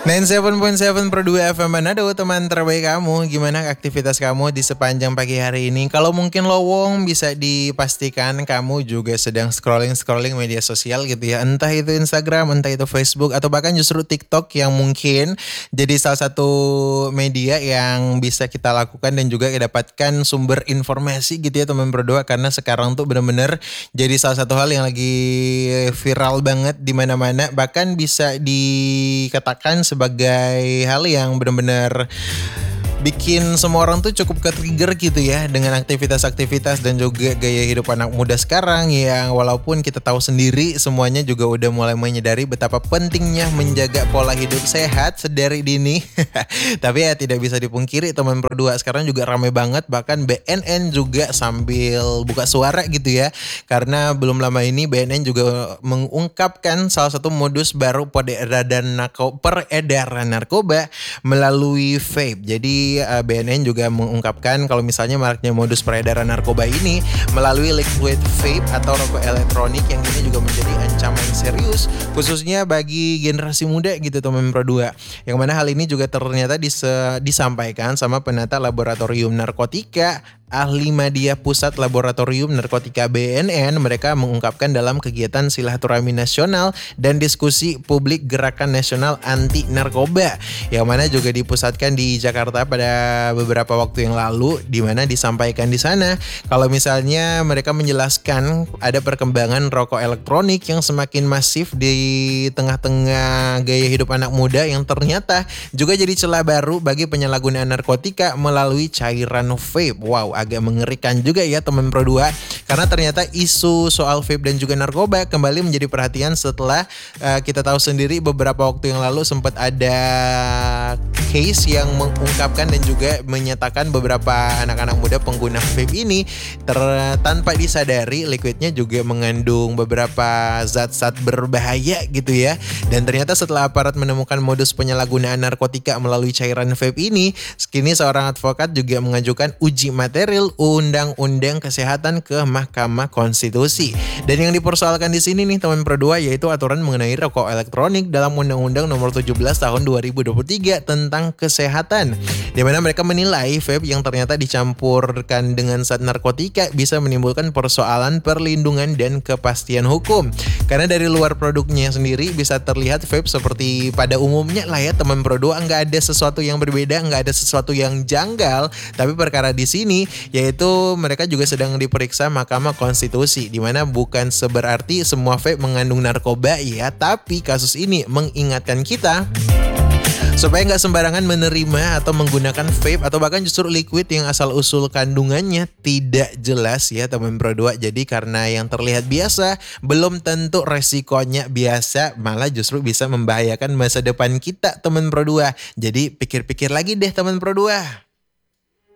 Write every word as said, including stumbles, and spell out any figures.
sembilan puluh tujuh koma tujuh per dua F M Manado, teman terbaik kamu. Gimana aktivitas kamu di sepanjang pagi hari ini? Kalau mungkin lowong, bisa dipastikan kamu juga sedang scrolling-scrolling media sosial gitu ya. Entah itu Instagram, entah itu Facebook, atau bahkan justru TikTok yang mungkin jadi salah satu media yang bisa kita lakukan dan juga dapatkan sumber informasi gitu ya teman berdua. Karena sekarang tuh benar-benar jadi salah satu hal yang lagi viral banget di mana-mana. Bahkan bisa dikatakan sebagai hal yang benar-benar bikin semua orang tuh cukup ke-trigger gitu ya dengan aktivitas-aktivitas dan juga gaya hidup anak muda sekarang yang walaupun kita tahu sendiri semuanya juga udah mulai menyadari betapa pentingnya menjaga pola hidup sehat sedari dini. Tapi ya tidak bisa dipungkiri teman berdua, sekarang juga ramai banget, bahkan B N N juga sambil buka suara gitu ya. Karena belum lama ini B N N juga mengungkapkan salah satu modus baru peredaran narko- peredaran narkoba melalui vape. Jadi B N N juga mengungkapkan kalau misalnya maraknya modus peredaran narkoba ini melalui liquid vape atau rokok elektronik yang ini juga menjadi ancaman serius khususnya bagi generasi muda gitu teman berdua. Yang mana hal ini juga ternyata dise- disampaikan sama penata laboratorium narkotika ahli media Pusat Laboratorium Narkotika B N N. Mereka mengungkapkan dalam kegiatan silaturahmi nasional dan diskusi publik Gerakan Nasional Anti Narkoba yang mana juga dipusatkan di Jakarta pada beberapa waktu yang lalu, di mana disampaikan di sana kalau misalnya mereka menjelaskan ada perkembangan rokok elektronik yang semakin masif di tengah-tengah gaya hidup anak muda yang ternyata juga jadi celah baru bagi penyalahgunaan narkotika melalui cairan vape. Wow, agak mengerikan juga ya teman Pro dua, karena ternyata isu soal vape dan juga narkoba kembali menjadi perhatian setelah uh, kita tahu sendiri beberapa waktu yang lalu sempat ada case yang mengungkapkan dan juga menyatakan beberapa anak-anak muda pengguna vape ini ter- tanpa disadari liquidnya juga mengandung beberapa zat-zat berbahaya gitu ya. Dan ternyata setelah aparat menemukan modus penyalahgunaan narkotika melalui cairan vape ini, kini seorang advokat juga mengajukan uji materi Undang-Undang Kesehatan ke Mahkamah Konstitusi. Dan yang dipersoalkan di sini nih teman Pro dua yaitu aturan mengenai rokok elektronik dalam Undang-Undang Nomor tujuh belas Tahun dua ribu dua puluh tiga tentang kesehatan. Di mana mereka menilai vape yang ternyata dicampurkan dengan zat narkotika bisa menimbulkan persoalan perlindungan dan kepastian hukum. Karena dari luar produknya sendiri bisa terlihat vape seperti pada umumnya lah ya teman Pro dua, nggak ada sesuatu yang berbeda, nggak ada sesuatu yang janggal. Tapi perkara di sini yaitu mereka juga sedang diperiksa Mahkamah Konstitusi, di mana bukan seberarti semua vape mengandung narkoba ya, tapi kasus ini mengingatkan kita supaya nggak sembarangan menerima atau menggunakan vape atau bahkan justru liquid yang asal usul kandungannya tidak jelas ya teman Pro dua. Jadi karena yang terlihat biasa belum tentu resikonya biasa, malah justru bisa membahayakan masa depan kita teman Pro dua. Jadi pikir-pikir lagi deh teman Pro dua.